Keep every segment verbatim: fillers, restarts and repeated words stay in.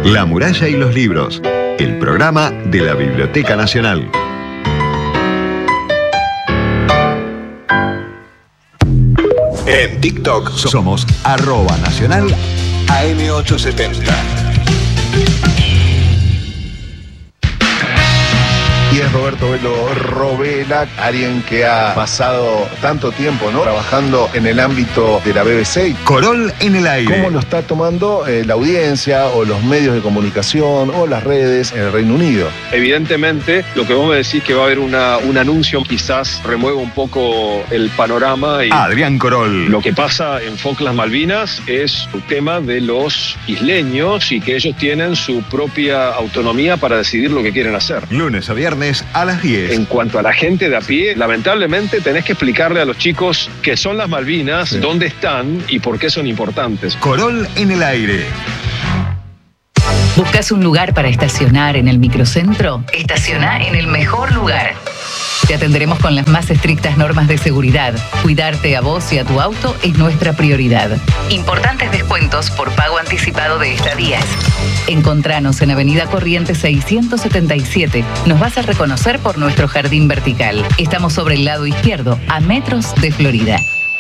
La muralla y los libros, el programa de la Biblioteca Nacional. En TikTok somos arroba nacional A M ochocientos setenta. Y es Roberto Velo Robela, alguien que ha pasado tanto tiempo, ¿no?, trabajando en el ámbito de la B B C. Corol en el aire. ¿Cómo lo está tomando eh, la audiencia o los medios de comunicación o las redes en el Reino Unido? Evidentemente, lo que vos me decís que va a haber una, un anuncio quizás remueva un poco el panorama. Y Adrián Corol. Lo que pasa en Falkland Malvinas es un tema de los isleños y que ellos tienen su propia autonomía para decidir lo que quieren hacer. Lunes a viernes a las diez. En cuanto a la gente de a pie, lamentablemente tenés que explicarle a los chicos qué son las Malvinas, sí, dónde están y por qué son importantes. Corol en el aire. ¿Buscas un lugar para estacionar en el microcentro? Estaciona en el mejor lugar. Te atenderemos con las más estrictas normas de seguridad. Cuidarte a vos y a tu auto es nuestra prioridad. Importantes descuentos por pago anticipado de estadías. Encontranos en Avenida Corrientes seiscientos setenta y siete. Nos vas a reconocer por nuestro jardín vertical. Estamos sobre el lado izquierdo, a metros de Florida.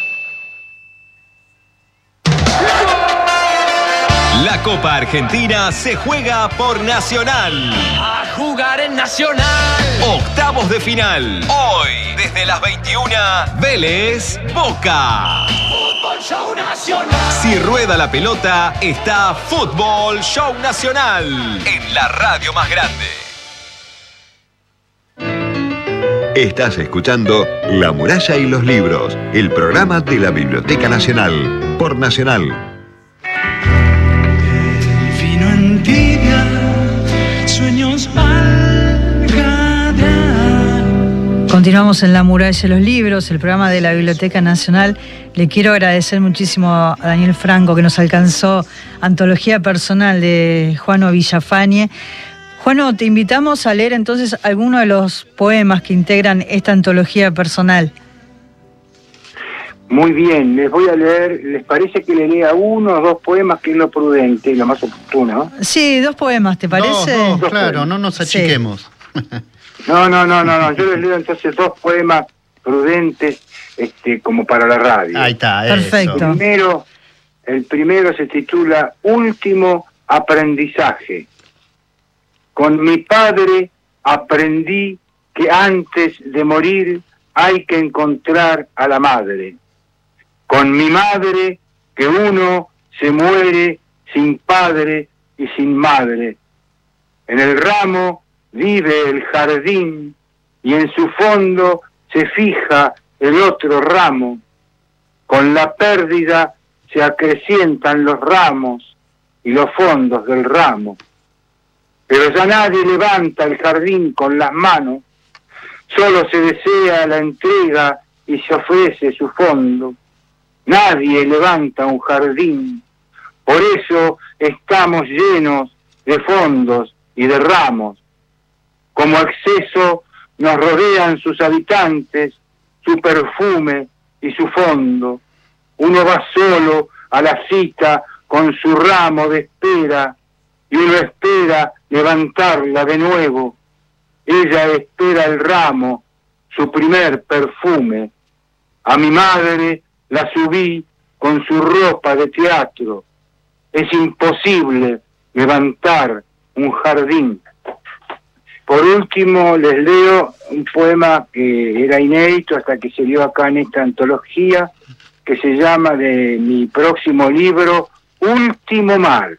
La Copa Argentina se juega por Nacional. A jugar en Nacional. Octavos de final. Hoy, desde las veintiuna, Vélez Boca. Fútbol Show Nacional. Si rueda la pelota, está Fútbol Show Nacional. En la radio más grande. Estás escuchando La muralla y los libros, el programa de la Biblioteca Nacional, por Nacional. Tibia, sueños al Continuamos en La muralla y los libros, el programa de la Biblioteca Nacional. Le quiero agradecer muchísimo a Daniel Franco que nos alcanzó Antología Personal de Juano Villafañe. Juano, te invitamos a leer entonces algunos de los poemas que integran esta antología personal. Muy bien, les voy a leer, ¿les parece que le lea uno o dos poemas, que es lo prudente, lo más oportuno? Sí, dos poemas, ¿te parece? Dos, dos, dos claro, poemas. No nos achiquemos. Sí. No, no, no, no, no, yo les leo entonces dos poemas prudentes, este, como para la radio. Ahí está, perfecto. El primero, el primero se titula Último aprendizaje. Con mi padre aprendí que antes de morir hay que encontrar a la madre. Con mi madre, que uno se muere sin padre y sin madre. En el ramo vive el jardín y en su fondo se fija el otro ramo. Con la pérdida se acrecientan los ramos y los fondos del ramo. Pero ya nadie levanta el jardín con las manos, solo se desea la entrega y se ofrece su fondo. Nadie levanta un jardín, por eso estamos llenos de fondos y de ramos. Como exceso nos rodean sus habitantes, su perfume y su fondo. Uno va solo a la cita con su ramo de espera y uno espera levantarla de nuevo. Ella espera el ramo, su primer perfume. A mi madre la subí con su ropa de teatro. Es imposible levantar un jardín. Por último, les leo un poema que era inédito hasta que se dio acá en esta antología, que se llama, de mi próximo libro, Último Mal.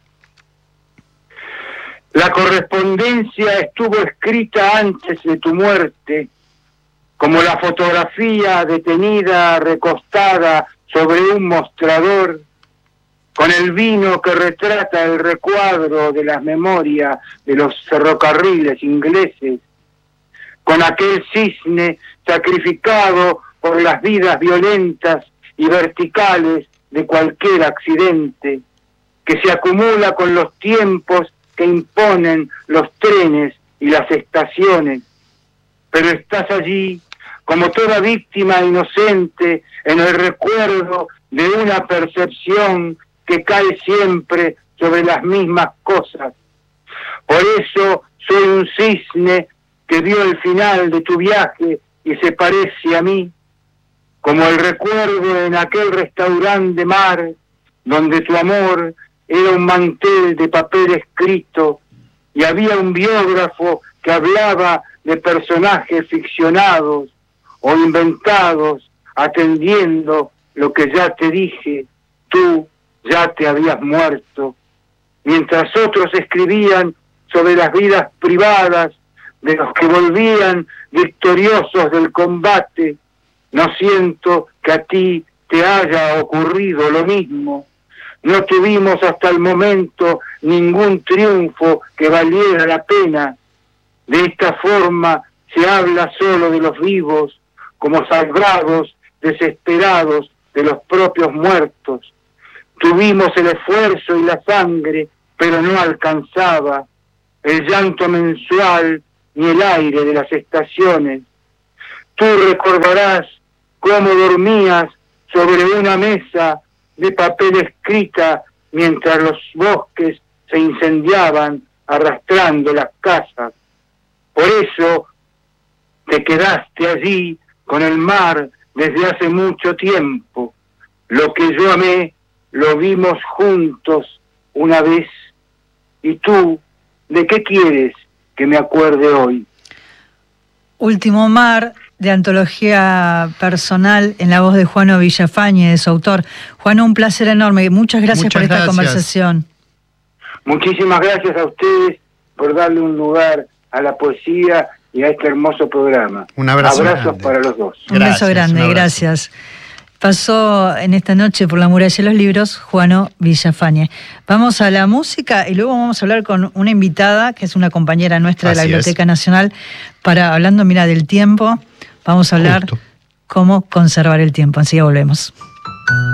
La correspondencia estuvo escrita antes de tu muerte, como la fotografía detenida, recostada sobre un mostrador, con el vino que retrata el recuadro de las memorias de los ferrocarriles ingleses, con aquel cisne sacrificado por las vidas violentas y verticales de cualquier accidente, que se acumula con los tiempos que imponen los trenes y las estaciones. Pero estás allí como toda víctima inocente en el recuerdo de una percepción que cae siempre sobre las mismas cosas, Por eso soy un cisne que vio el final de tu viaje y se parece a mí, como el recuerdo en aquel restaurante de mar, donde tu amor era un mantel de papel escrito y había un biógrafo que hablaba de personajes ficcionados o inventados, atendiendo lo que ya te dije, tú ya te habías muerto, mientras otros escribían sobre las vidas privadas de los que volvían victoriosos del combate. No siento que a ti te haya ocurrido lo mismo. No tuvimos hasta el momento ningún triunfo que valiera la pena. De esta forma se habla solo de los vivos, como salvados, desesperados de los propios muertos. Tuvimos el esfuerzo y la sangre, pero no alcanzaba el llanto mensual ni el aire de las estaciones. Tú recordarás cómo dormías sobre una mesa de papel escrita mientras los bosques se incendiaban arrastrando las casas. Por eso te quedaste allí con el mar desde hace mucho tiempo. Lo que yo amé lo vimos juntos una vez. ¿Y tú, de qué quieres que me acuerde hoy? Último Mar, de antología personal, en la voz de Juano Villafañe, de su autor. Juano, un placer enorme. Muchas gracias Muchas por esta gracias. conversación. Muchísimas gracias a ustedes por darle un lugar a la poesía y a este hermoso programa. Un abrazo Abrazos grande. para los dos. Un Gracias, beso grande, un abrazo. gracias. Pasó en esta noche por la muralla de los libros Juano Villafañe. Vamos a la música y luego vamos a hablar con una invitada que es una compañera nuestra de la Así Biblioteca es. Nacional, para hablando, mira, del tiempo. Vamos a hablar Justo. cómo conservar el tiempo. Así que volvemos.